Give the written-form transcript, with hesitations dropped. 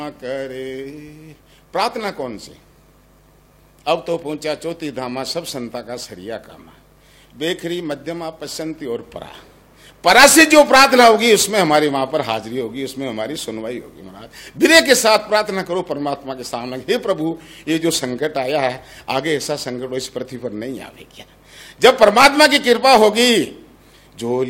करे प्रार्थना कौन से? अब तो पहुंचा चौथी धामा, सब संता का सरिया कामा, बेखरी मध्यमा पश्चंती और परा से जो प्रार्थना होगी उसमें हमारी वहां पर हाजिरी होगी, उसमें हमारी सुनवाई होगी। महाराज विनय के साथ प्रार्थना करो परमात्मा के सामने, हे प्रभु ये जो संकट आया है आगे ऐसा संकट इस पृथ्वी पर नहीं आवे क्या। जब परमात्मा की कृपा होगी, जो